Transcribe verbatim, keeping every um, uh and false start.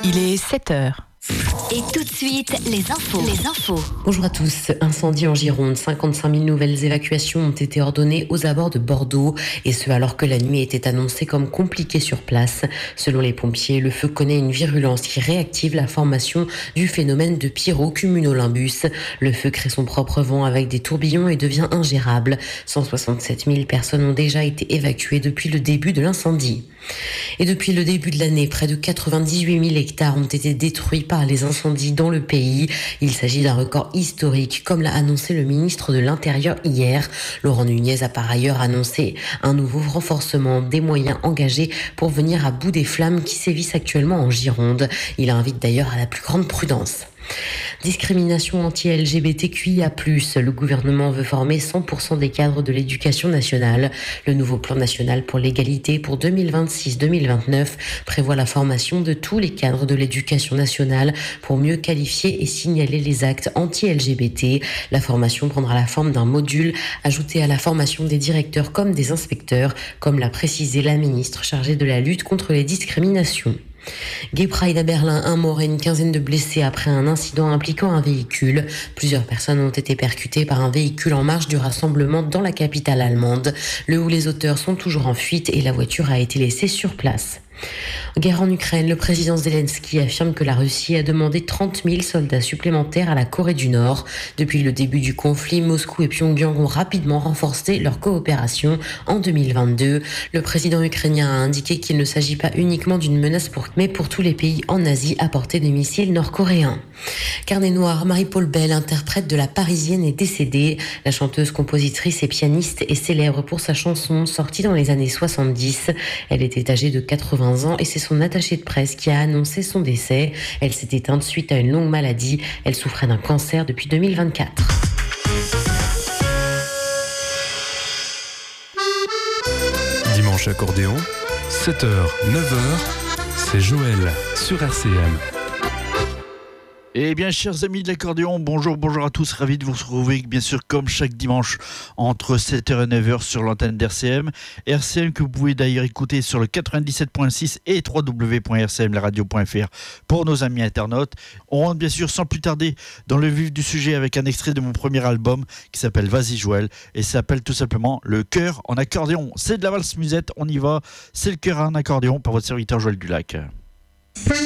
Il est sept heures. Et tout de suite, les infos. Les infos. Bonjour à tous. Incendie en Gironde. cinquante-cinq mille nouvelles évacuations ont été ordonnées aux abords de Bordeaux. Et ce, alors que la nuit était annoncée comme compliquée sur place. Selon les pompiers, le feu connaît une virulence qui réactive la formation du phénomène de pyrocumulonimbus. Le feu crée son propre vent avec des tourbillons et devient ingérable. cent soixante-sept mille personnes ont déjà été évacuées depuis le début de l'incendie. Et depuis le début de l'année, près de quatre-vingt-dix-huit mille hectares ont été détruits par les incendies dans le pays. Il s'agit d'un record historique, comme l'a annoncé le ministre de l'Intérieur hier. Laurent Nunez a par ailleurs annoncé un nouveau renforcement des moyens engagés pour venir à bout des flammes qui sévissent actuellement en Gironde. Il invite d'ailleurs à la plus grande prudence. Discrimination anti-L G B T Q I A plus, le gouvernement veut former cent pour cent des cadres de l'éducation nationale. Le nouveau plan national pour l'égalité pour deux mille vingt-six deux mille vingt-neuf prévoit la formation de tous les cadres de l'éducation nationale pour mieux qualifier et signaler les actes anti-L G B T. La formation prendra la forme d'un module ajouté à la formation des directeurs comme des inspecteurs, comme l'a précisé la ministre chargée de la lutte contre les discriminations. Gay Pride à Berlin, un mort et une quinzaine de blessés après un incident impliquant un véhicule. Plusieurs personnes ont été percutées par un véhicule en marge du rassemblement dans la capitale allemande. Le ou les auteurs sont toujours en fuite et la voiture a été laissée sur place. Guerre en Ukraine, le président Zelensky affirme que la Russie a demandé trente mille soldats supplémentaires à la Corée du Nord. Depuis le début du conflit, Moscou et Pyongyang ont rapidement renforcé leur coopération en deux mille vingt-deux. Le président ukrainien a indiqué qu'il ne s'agit pas uniquement d'une menace pour, mais pour tous les pays en Asie à portée des missiles nord-coréens. Carnet noir, Marie-Paul Bell, interprète de La Parisienne, est décédée. La chanteuse, compositrice et pianiste est célèbre pour sa chanson sortie dans les années soixante-dix. Elle était âgée de quatre-vingts ans et c'est son attachée de presse qui a annoncé son décès. Elle s'est éteinte suite à une longue maladie. Elle souffrait d'un cancer depuis deux mille vingt-quatre. Dimanche accordéon, sept heures, neuf heures, c'est Joël sur R C M. Eh bien, chers amis de l'accordéon, bonjour, bonjour à tous, ravi de vous retrouver, bien sûr, comme chaque dimanche, entre sept heures et neuf heures sur l'antenne d'R C M. R C M que vous pouvez d'ailleurs écouter sur le quatre-vingt-dix-sept point six et w w w point r c m la radio point f r pour nos amis internautes. On rentre bien sûr sans plus tarder dans le vif du sujet avec un extrait de mon premier album qui s'appelle Vas-y Joël et s'appelle tout simplement Le cœur en accordéon. C'est de la valse musette, on y va, c'est le cœur en accordéon par votre serviteur Joël Dulac.